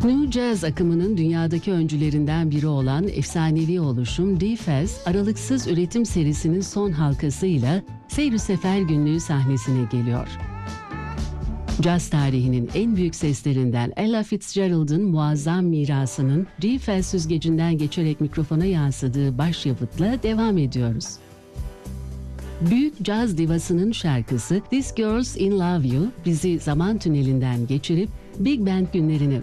New Jazz akımının dünyadaki öncülerinden biri olan efsanevi oluşum D-Faz, aralıksız üretim serisinin son halkasıyla Seyr-i Sefer Günlüğü sahnesine geliyor. Caz tarihinin en büyük seslerinden Ella Fitzgerald'ın muazzam mirasının D-Faz süzgecinden geçerek mikrofona yansıdığı başyapıtla devam ediyoruz. Büyük caz divasının şarkısı This Girl's in Love You bizi zaman tünelinden geçirip Big Band günlerine